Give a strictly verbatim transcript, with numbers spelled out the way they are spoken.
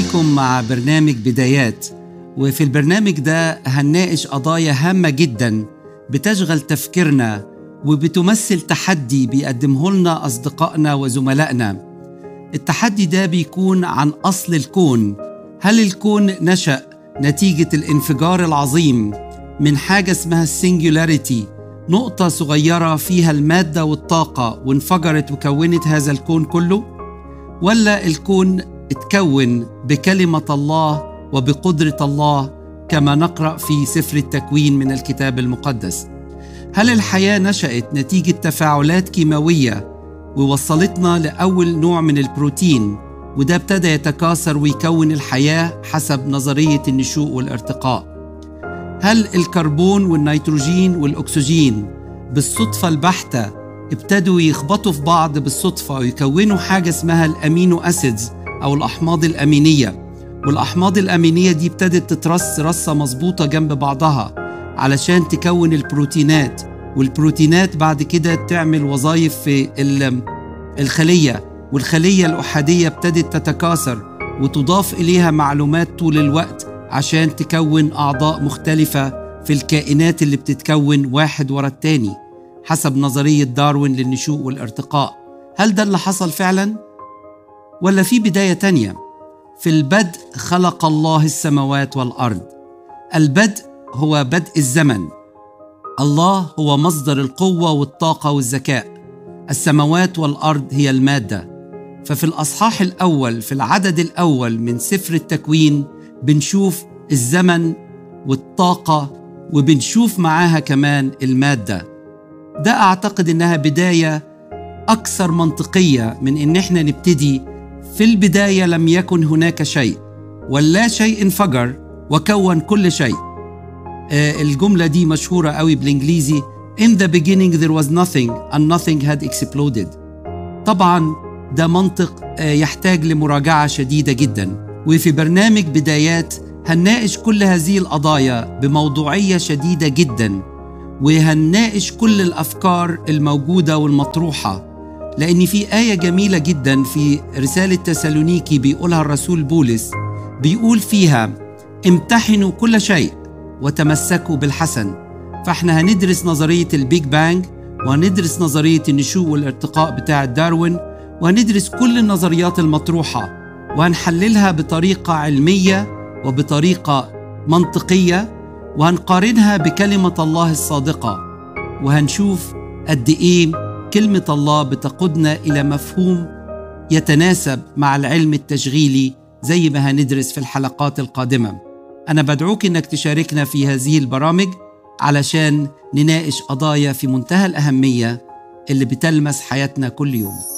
بيكم مع برنامج بدايات. وفي البرنامج ده هنناقش قضايا هامة جدا بتشغل تفكيرنا وبتمثل تحدي بيقدمه لنا أصدقائنا وزملائنا. التحدي ده بيكون عن أصل الكون. هل الكون نشأ نتيجة الانفجار العظيم من حاجة اسمها السينجولاريتي، نقطة صغيرة فيها المادة والطاقة وانفجرت وكونت هذا الكون كله؟ ولا الكون اتكون بكلمة الله وبقدرة الله كما نقرأ في سفر التكوين من الكتاب المقدس؟ هل الحياة نشأت نتيجة تفاعلات كيماوية ووصلتنا لأول نوع من البروتين وده ابتدى يتكاثر ويكون الحياة حسب نظرية النشوء والارتقاء؟ هل الكربون والنيتروجين والأكسجين بالصدفة البحتة ابتدوا يخبطوا في بعض بالصدفة ويكونوا حاجة اسمها الأمينو أسيدز أو الأحماض الأمينية، والأحماض الأمينية دي ابتدت تترص رصة مظبوطة جنب بعضها علشان تكون البروتينات، والبروتينات بعد كده تعمل وظائف في الخلية، والخلية الأحادية ابتدت تتكاثر وتضاف إليها معلومات طول الوقت عشان تكون أعضاء مختلفة في الكائنات اللي بتتكون واحد ورا التاني حسب نظرية داروين للنشوء والارتقاء. هل ده اللي حصل فعلا؟ ولا في بداية تانية؟ في البدء خلق الله السماوات والأرض. البدء هو بدء الزمن. الله هو مصدر القوة والطاقة والذكاء. السماوات والأرض هي المادة. ففي الأصحاح الأول في العدد الأول من سفر التكوين بنشوف الزمن والطاقة وبنشوف معاها كمان المادة. ده أعتقد إنها بداية أكثر منطقية من إن إحنا نبتدي في البداية لم يكن هناك شيء ولا شيء انفجر وكون كل شيء. آه الجملة دي مشهورة قوي بالإنجليزي In the beginning there was nothing and nothing had exploded. طبعا ده منطق آه يحتاج لمراجعة شديدة جدا، وفي برنامج بدايات هنناقش كل هذه القضايا بموضوعية شديدة جدا، وهنناقش كل الأفكار الموجودة والمطروحة، لأن في آية جميلة جدا في رسالة تسالونيكي بيقولها الرسول بولس، بيقول فيها امتحنوا كل شيء وتمسكوا بالحسن. فاحنا هندرس نظرية البيج بانج، وهندرس نظرية النشوء والارتقاء بتاع داروين، وهندرس كل النظريات المطروحة وهنحللها بطريقة علمية وبطريقة منطقية، وهنقارنها بكلمة الله الصادقة، وهنشوف قد إيه كلمة الله بتقودنا إلى مفهوم يتناسب مع العلم التشغيلي زي ما هندرس في الحلقات القادمة. أنا بدعوك إنك تشاركنا في هذه البرامج علشان نناقش قضايا في منتهى الأهمية اللي بتلمس حياتنا كل يوم.